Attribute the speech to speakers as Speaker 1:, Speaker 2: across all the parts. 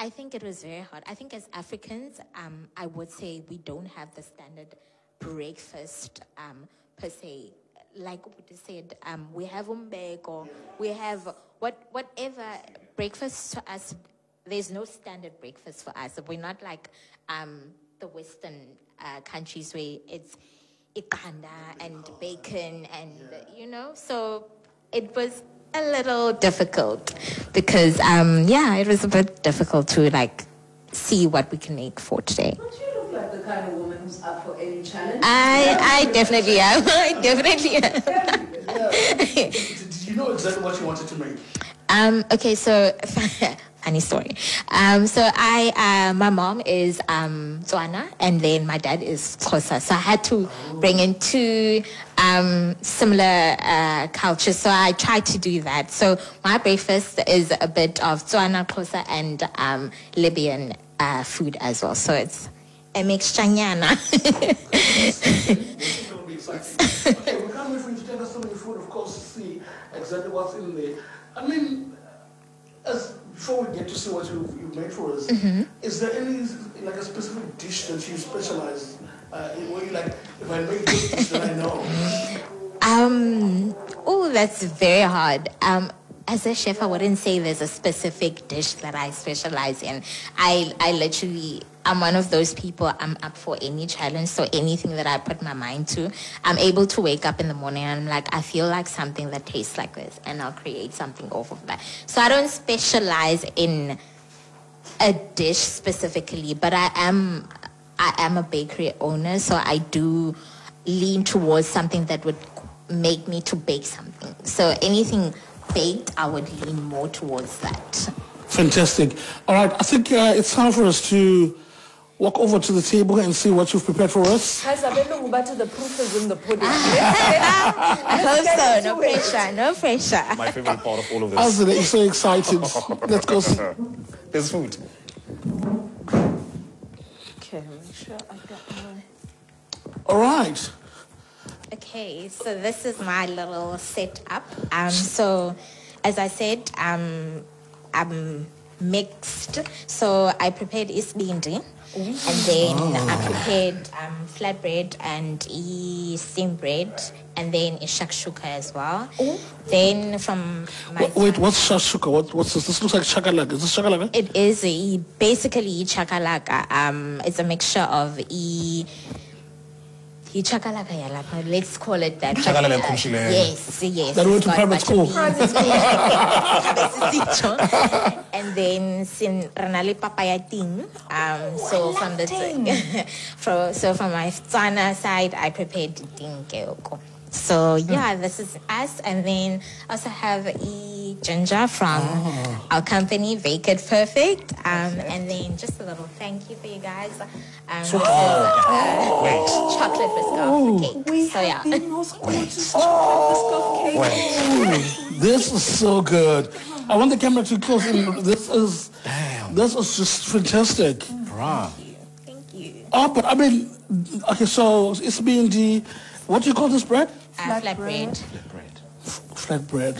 Speaker 1: I think it was very hard. I think as Africans, I would say we don't have the standard breakfast per se. Like what you said, we have umbek or we have whatever breakfast to us. There's no standard breakfast for us. We're not like the Western countries where it's ikanda and bacon and So it was a little difficult because it was a bit difficult to like see what we can make for today.
Speaker 2: Don't you look like the kind of woman who's up for any challenge?
Speaker 1: I definitely am. I definitely am.
Speaker 3: Did you know exactly what you wanted to make?
Speaker 1: Okay, so funny story. So my mom is Tswana, and then my dad is Xhosa. So I had to bring in two similar cultures. So I tried to do that. So my breakfast is a bit of Tswana, Xhosa, and Libyan food as well. So it's a mixture-nyana.
Speaker 3: It's going to be exciting. Okay, we can't wait for you to take us some of your food, of course, to see exactly what's in there. I mean, before we get to see what you made for us, is there any like a specific dish that you specialize in? Where you like, if I make this dish, then I know.
Speaker 1: Oh, that's very hard. As a chef, I wouldn't say there's a specific dish that I specialize in. I'm one of those people, I'm up for any challenge. So anything that I put my mind to, I'm able to wake up in the morning and I'm like, I feel like something that tastes like this, and I'll create something off of that. So I don't specialize in a dish specifically, but I am a bakery owner, so I do lean towards something that would make me to bake something. So anything baked, I would lean more towards that.
Speaker 3: Fantastic. All right, I think it's time for us to walk over to the table and see what you've prepared for us.
Speaker 2: Guys, I don't know about the proof is in the pudding.
Speaker 1: I hope so. No pressure. No pressure.
Speaker 4: My favorite part of all of this.
Speaker 3: Azile is so excited. Let's go see.
Speaker 4: There's food.
Speaker 2: Okay, make sure I got my...
Speaker 3: All right.
Speaker 1: Okay, so this is my little setup. So, as I said, I'm mixed. So I prepared isbindi, and then I prepared flatbread and steamed bread, and then shakshuka as well. Then from my
Speaker 3: Wait, what's shakshuka? What's this? This looks like chakalaka. Is this chakalaka?
Speaker 1: it is basically chakalaka. It's a mixture of chakalaka yalapha. Let's call it that.
Speaker 4: Chakalaka kumshile.
Speaker 1: Yes.
Speaker 3: That went to private school.
Speaker 1: And then sin ranali papaya ting. So from the from my Tswana side, I prepared ting keoko. So this is us, and then also have ginger from our company, Bake It Perfect, and then just a little thank you for you guys. Chocolate Biscoff cake. So yeah.
Speaker 2: The most gorgeous chocolate biscuit cake.
Speaker 3: This is so good. I want the camera to close in. This is just fantastic.
Speaker 4: Bruh.
Speaker 1: Thank you.
Speaker 3: Oh, but I mean, okay, so it's being what do you call this bread?
Speaker 1: Flatbread.
Speaker 3: Flatbread.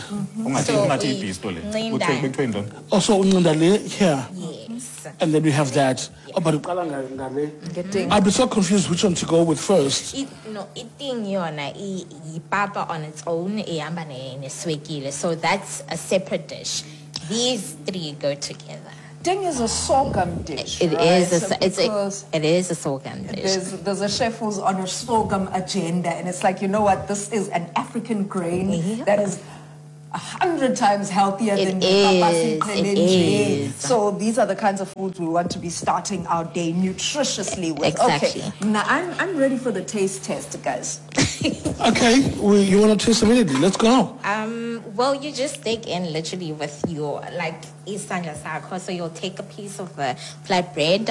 Speaker 3: Also, here.
Speaker 1: Yes.
Speaker 3: And then we have that. Oh, but I'd be so confused which one to go with first.
Speaker 1: Eating yona papa on its own, so that's a separate dish. These three go together.
Speaker 2: Ting is a sorghum dish.
Speaker 1: It
Speaker 2: right?
Speaker 1: It is a sorghum dish.
Speaker 2: There's a chef who's on a sorghum agenda, and it's like, you know what? This is an African grain that is 100 times healthier than the papasi kelenji. So these are the kinds of foods we want to be starting our day nutritiously with.
Speaker 1: Exactly.
Speaker 2: Okay, now I'm ready for the taste test, guys.
Speaker 3: Okay, you want to taste immediately? Let's go.
Speaker 1: Well, you just dig in literally with your isanya sakho. So you'll take a piece of the flatbread.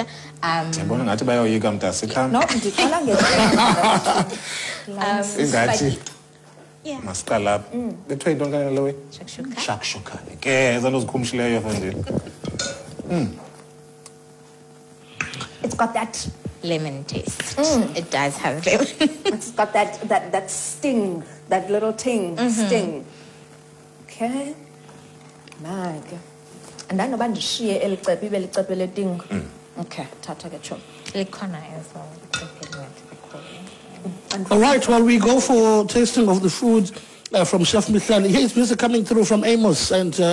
Speaker 1: Yeah.
Speaker 4: Mascala. The trade don't get away. Shakshuka. Okay, that was kumshile
Speaker 2: It's got that
Speaker 1: lemon taste. It does have lemon.
Speaker 2: It's got that sting, that little sting. Okay. Mag. Andanoba ndishiye eli cephe ibe licephe letingo. Okay, thatha ke tsho.
Speaker 1: Likhona as well.
Speaker 3: All right, well, we go for tasting of the food from Chef Mihlali. Here's music coming through from Amos and